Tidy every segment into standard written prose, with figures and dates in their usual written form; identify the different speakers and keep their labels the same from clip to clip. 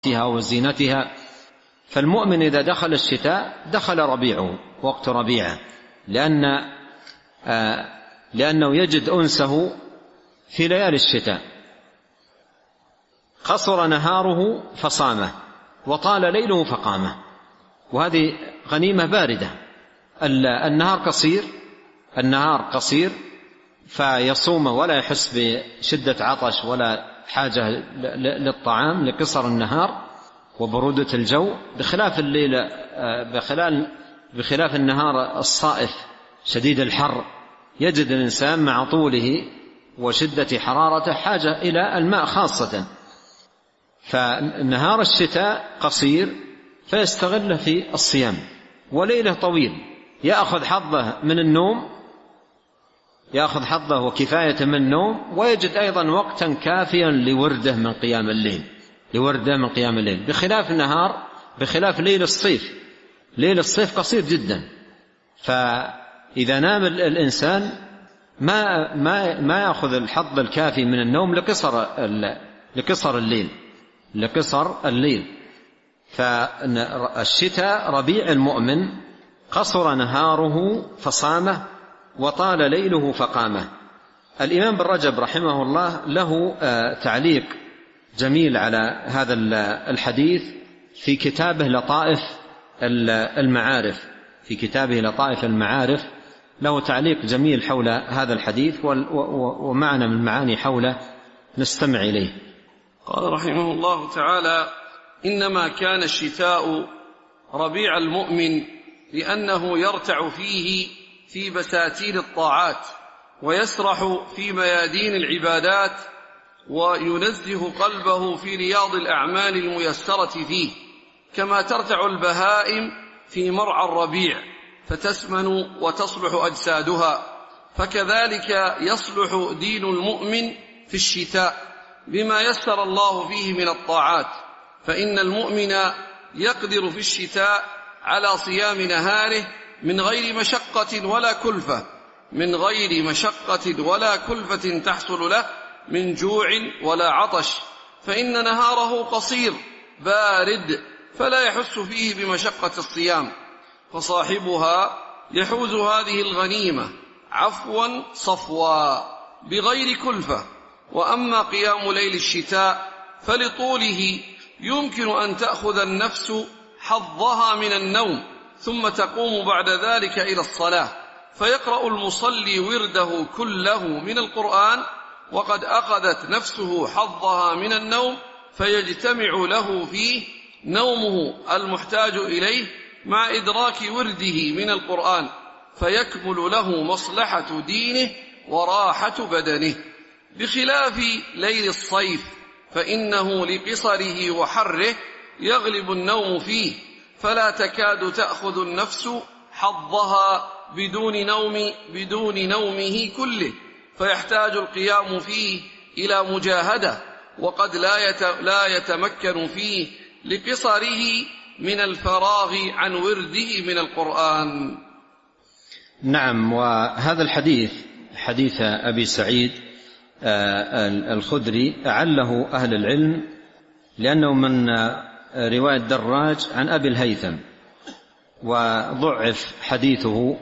Speaker 1: وزينتها. فالمؤمن إذا دخل الشتاء دخل ربيعه، وقت ربيعه، لأنه يجد أنسه في ليالي الشتاء. قصر نهاره فصامه، وطال ليله فقامه، وهذه غنيمة باردة. النهار قصير فيصوم ولا يحس بشدة عطش ولا حاجة للطعام لقصر النهار وبرودة الجو، بخلاف الليل، بخلاف النهار الصائف شديد الحر، يجد الإنسان مع طوله وشدة حرارته حاجة إلى الماء خاصة. فنهار الشتاء قصير فيستغله في الصيام، وليله طويل يأخذ حظه من النوم، يأخذ حظه وكفاية من النوم، ويجد أيضا وقتا كافيا لورده من قيام الليل، بخلاف ليل الصيف. ليل الصيف قصير جدا، فإذا نام الإنسان ما يأخذ الحظ الكافي من النوم لقصر الليل. فالشتاء ربيع المؤمن، قصر نهاره فصامه، وطال ليله فقامه. الإمام بن رجب رحمه الله له تعليق جميل على هذا الحديث في كتابه لطائف المعارف، له تعليق جميل حول هذا الحديث، ومعنى من المعاني حوله نستمع إليه.
Speaker 2: قال رحمه الله تعالى: إنما كان الشتاء ربيع المؤمن لأنه يرتع فيه في بساتين الطاعات، ويسرح في ميادين العبادات، وينزه قلبه في رياض الأعمال الميسرة فيه، كما ترتع البهائم في مرعى الربيع فتسمن وتصلح أجسادها، فكذلك يصلح دين المؤمن في الشتاء بما يسر الله فيه من الطاعات. فإن المؤمن يقدر في الشتاء على صيام نهاره من غير مشقة ولا كلفة تحصل له من جوع ولا عطش، فإن نهاره قصير بارد فلا يحس فيه بمشقة الصيام، فصاحبها يحوز هذه الغنيمة عفوا صفوا بغير كلفة. وأما قيام ليل الشتاء فلطوله يمكن أن تأخذ النفس حظها من النوم، ثم تقوم بعد ذلك إلى الصلاة، فيقرأ المصلي ورده كله من القرآن وقد أخذت نفسه حظها من النوم، فيجتمع له فيه نومه المحتاج إليه مع إدراك ورده من القرآن، فيكمل له مصلحة دينه وراحة بدنه، بخلاف ليل الصيف فإنه لقصره وحره يغلب النوم فيه، فلا تكاد تأخذ النفس حظها بدون نومه كله، فيحتاج القيام فيه إلى مجاهدة، وقد لا يتمكن فيه لقصره من الفراغ عن ورده من القرآن.
Speaker 1: نعم. وهذا الحديث، حديث أبي سعيد الخدري، أعله أهل العلم لأنه من رواية دراج عن أبي الهيثم، وضعف حديثه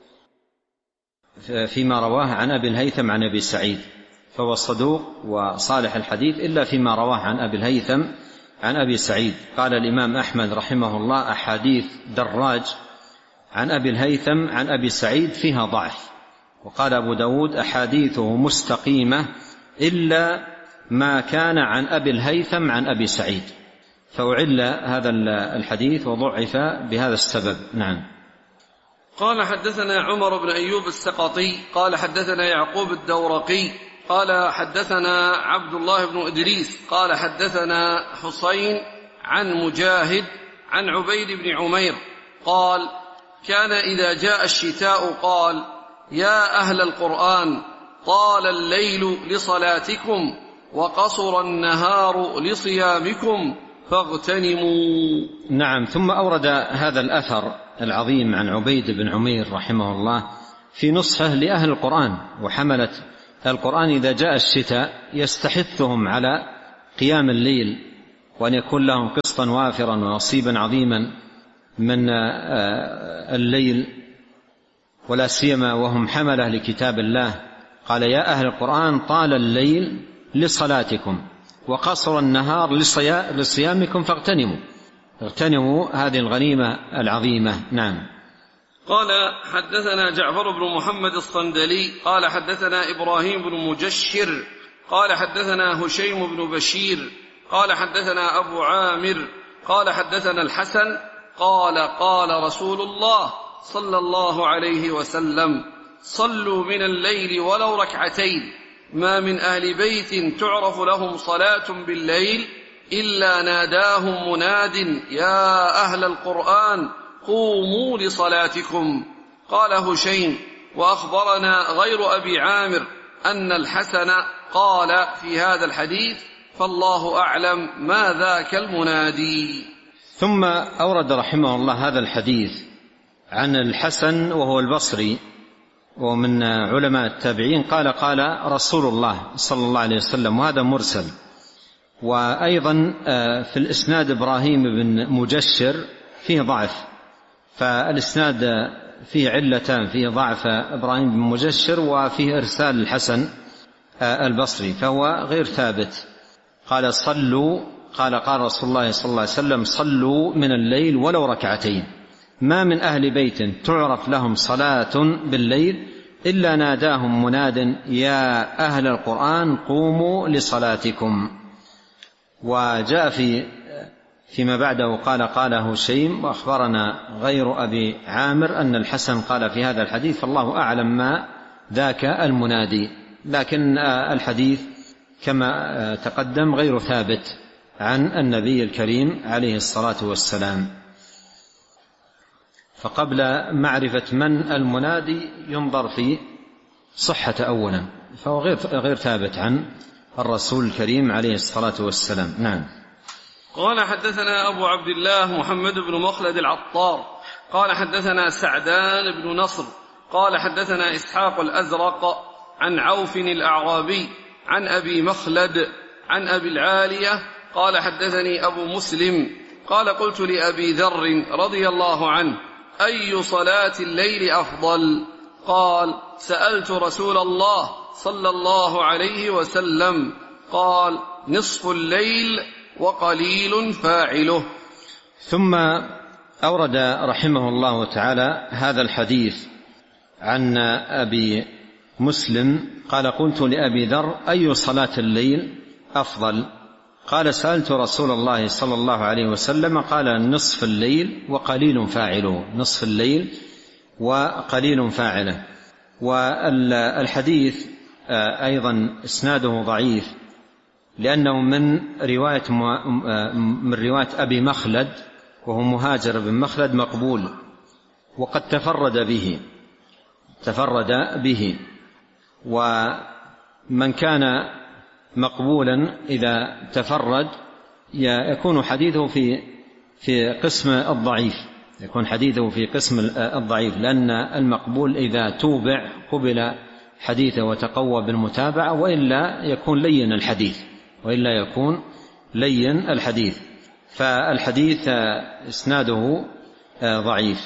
Speaker 1: فيما رواه عن أبي الهيثم عن أبي سعيد، فهو صدوق وصالح الحديث إلا فيما رواه عن أبي الهيثم عن أبي سعيد. قال الإمام أحمد رحمه الله: أحاديث دراج عن أبي الهيثم عن أبي سعيد فيها ضعف. وقال أبو داود: أحاديثه مستقيمة إلا ما كان عن أبي الهيثم عن أبي سعيد، فأعل هذا الحديث وضعف بهذا السبب. نعم.
Speaker 2: قال: حدثنا عمر بن أيوب السقطي قال حدثنا يعقوب الدورقي قال حدثنا عبد الله بن إدريس قال حدثنا حسين عن مجاهد عن عبيد بن عمير قال: كان إذا جاء الشتاء قال: يا أهل القرآن، طال الليل لصلاتكم وقصر النهار لصيامكم فاغتنموا.
Speaker 1: نعم. ثم أورد هذا الأثر العظيم عن عبيد بن عمير رحمه الله في نصحه لأهل القرآن وحملة القرآن إذا جاء الشتاء، يستحثهم على قيام الليل وأن يكون لهم قسطا وافرا ونصيبا عظيما من الليل، ولا سيما وهم حملة لكتاب الله. قال: يا أهل القرآن طال الليل لصلاتكم وقصر النهار لصيامكم فاغتنموا هذه الغنيمة العظيمة. نعم.
Speaker 2: قال: حدثنا جعفر بن محمد الصندلي قال حدثنا إبراهيم بن مجشر قال حدثنا هشيم بن بشير قال حدثنا أبو عامر قال حدثنا الحسن قال: قال رسول الله صلى الله عليه وسلم: صلوا من الليل ولو ركعتين، ما من أهل بيت تعرف لهم صلاة بالليل إلا ناداهم مناد: يا أهل القرآن قوموا لصلاتكم. قال هشيم: وأخبرنا غير أبي عامر أن الحسن قال في هذا الحديث: فالله أعلم ما ذاك المنادي.
Speaker 1: ثم أورد رحمه الله هذا الحديث عن الحسن وهو البصري ومن علماء التابعين قال: قال رسول الله صلى الله عليه وسلم، وهذا مرسل. وأيضا في الإسناد إبراهيم بن مجشر فيه ضعف، فالإسناد فيه علتان: فيه ضعف إبراهيم بن مجشر وفيه إرسال الحسن البصري، فهو غير ثابت. قال: صلوا، قال رسول الله صلى الله عليه وسلم: صلوا من الليل ولو ركعتين، ما من أهل بيت تعرف لهم صلاة بالليل إلا ناداهم مناد: يا أهل القرآن قوموا لصلاتكم. وجاء فيما بعده قال هشيم: وأخبرنا غير أبي عامر أن الحسن قال في هذا الحديث: فالله أعلم ما ذاك المنادي. لكن الحديث كما تقدم غير ثابت عن النبي الكريم عليه الصلاة والسلام. فقبل معرفة من المنادي ينظر في صحة أولا، فهو غير ثابت عن الرسول الكريم عليه الصلاة والسلام. نعم.
Speaker 2: قال: حدثنا أبو عبد الله محمد بن مخلد العطار قال حدثنا سعدان بن نصر قال حدثنا إسحاق الأزرق عن عوف الأعرابي عن أبي مخلد عن أبي العالية قال: حدثني أبو مسلم قال: قلت لأبي ذر رضي الله عنه: أي صلاة الليل أفضل؟ قال: سألت رسول الله صلى الله عليه وسلم قال: نصف الليل وقليل فاعله.
Speaker 1: ثم أورد رحمه الله تعالى هذا الحديث عن أبي مسلم قال: قلت لأبي ذر: أي صلاة الليل أفضل؟ قال: سألت رسول الله صلى الله عليه وسلم قال: نصف الليل وقليل فاعله. نصف الليل وقليل فاعله. والحديث أيضا إسناده ضعيف لأنه من رواية أبي مخلد وهو مهاجر بن مخلد مقبول، وقد تفرد به. ومن كان مقبولا إذا تفرد يكون حديثه في قسم الضعيف، يكون حديثه في قسم الضعيف، لأن المقبول إذا توبع قبل حديثه وتقوى بالمتابعة، وإلا يكون لين الحديث. فالحديث إسناده ضعيف.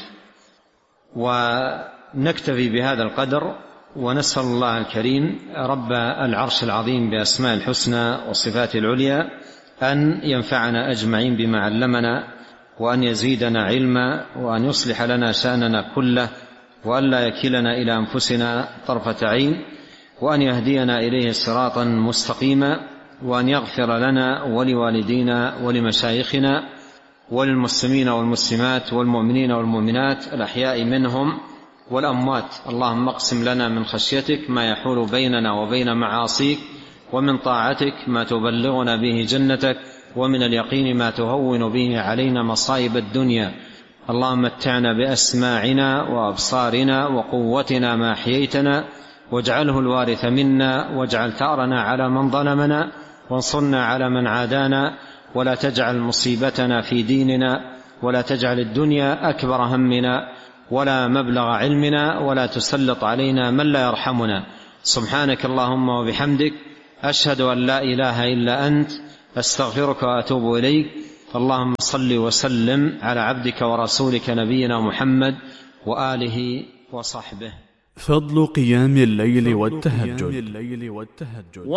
Speaker 1: ونكتفي بهذا القدر، ونسأل الله الكريم رب العرش العظيم بأسماء الحسنى وصفاته العليا أن ينفعنا أجمعين بما علمنا، وأن يزيدنا علما، وأن يصلح لنا شأننا كله، وأن لا يكلنا إلى أنفسنا طرفة عين، وأن يهدينا إليه صراطا مستقيما، وأن يغفر لنا ولوالدينا ولمشايخنا وللمسلمين والمسلمات والمؤمنين والمؤمنات الأحياء منهم والأموات. اللهم اقسم لنا من خشيتك ما يحول بيننا وبين معاصيك، ومن طاعتك ما تبلغنا به جنتك، ومن اليقين ما تهون به علينا مصائب الدنيا. اللهم متعنا بأسماعنا وأبصارنا وقوتنا ما أحييتنا، واجعله الوارث منا، واجعل ثأرنا على من ظلمنا، وانصرنا على من عادانا، ولا تجعل مصيبتنا في ديننا، ولا تجعل الدنيا أكبر همنا ولا مبلغ علمنا، ولا تسلط علينا من لا يرحمنا. سبحانك اللهم وبحمدك، أشهد أن لا إله إلا أنت، أستغفرك وأتوب إليك. اللهم صل وسلم على عبدك ورسولك نبينا محمد وآله وصحبه.
Speaker 3: فضل قيام الليل والتهجد.